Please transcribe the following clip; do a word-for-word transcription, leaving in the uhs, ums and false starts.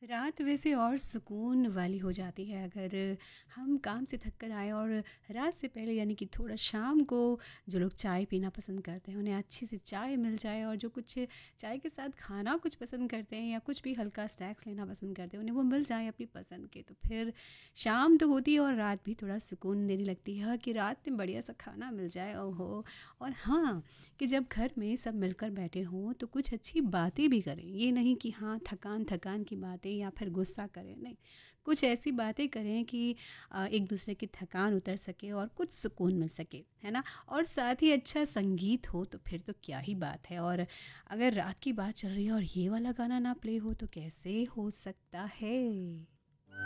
रात वैसे और सुकून वाली हो जाती है अगर हम काम से थक कर आएँ और रात से पहले यानी कि थोड़ा शाम को जो लोग चाय पीना पसंद करते हैं उन्हें अच्छी सी चाय मिल जाए, और जो कुछ चाय के साथ खाना कुछ पसंद करते हैं या कुछ भी हल्का स्नैक्स लेना पसंद करते हैं उन्हें वो मिल जाए अपनी पसंद के, तो फिर शाम तो होती है और रात भी थोड़ा सुकून देने लगती है कि रात में बढ़िया सा खाना मिल जाए। ओहो। और हाँ, कि जब घर में सब मिलकर बैठे हों तो कुछ अच्छी बातें भी करें, ये नहीं कि हाँ थकान थकान की बातें या फिर गुस्सा करें, नहीं, कुछ ऐसी बातें करें कि अ, एक दूसरे की थकान उतर सके और कुछ सुकून मिल सके, है ना। और साथ ही अच्छा संगीत हो तो फिर तो क्या ही बात है। और अगर रात की बात चल रही है और ये वाला गाना ना प्ले हो तो कैसे हो सकता है।